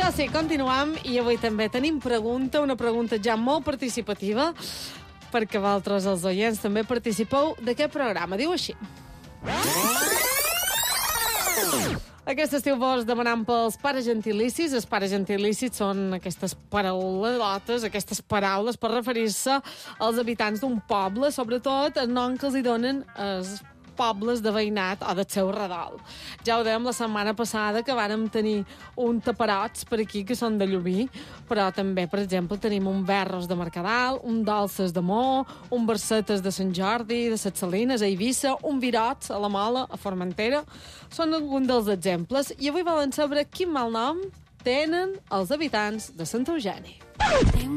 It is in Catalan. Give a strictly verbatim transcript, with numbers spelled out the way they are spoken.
Ara sí, continuam i avui també tenim pregunta, una pregunta ja molt participativa, perquè vosaltres, els oients, també participeu d'aquest programa. Diu així. Aquest estiu vos demanant pels pares gentilicis. Els pares gentilicis són aquestes paraulotes, aquestes paraules per referir-se als habitants d'un poble, sobretot el nom que els hi donen els pobles de veïnat o del seu redol. Ja ho dèiem la setmana passada que vàrem tenir un taperots per aquí que són de Llubí, però també, per exemple, tenim un Verros de Mercadal, un Dolces de Mo, un Barcetes de Sant Jordi, de Ses Salines, a Eivissa, un Virots a la Mola, a Formentera. Són alguns dels exemples. I avui volen saber quin mal nom tenen els habitants de Sant Eugeni.